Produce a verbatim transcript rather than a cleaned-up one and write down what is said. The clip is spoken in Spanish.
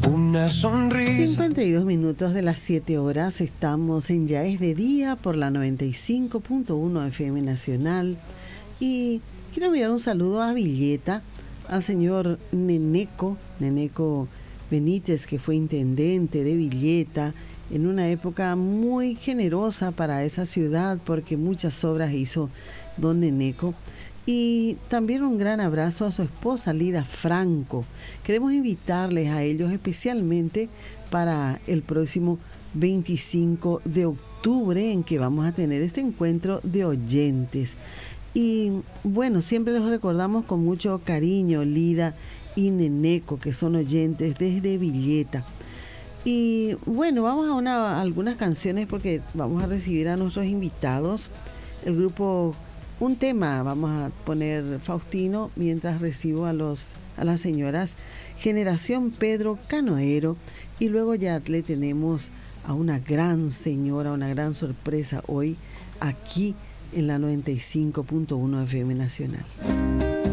Una sonrisa. cincuenta y dos minutos de las siete horas. Estamos en Ya es de Día por la noventa y cinco punto uno F M Nacional. Y quiero enviar un saludo a Villeta, al señor Neneco, Neneco Benítez, que fue intendente de Villeta en una época muy generosa para esa ciudad, porque muchas obras hizo don Neneco. Y también un gran abrazo a su esposa Lida Franco. Queremos invitarles a ellos especialmente para el próximo veinticinco de octubre, en que vamos a tener este encuentro de oyentes. Y bueno, siempre los recordamos con mucho cariño, Lida y Neneco, que son oyentes desde Villeta. Y bueno, vamos a, una, a algunas canciones porque vamos a recibir a nuestros invitados. El grupo, un tema, vamos a poner Faustino, mientras recibo a, los, a las señoras Generación Pedro Canoero. Y luego ya le tenemos a una gran señora, una gran sorpresa hoy aquí en la noventa y cinco punto uno F M Nacional.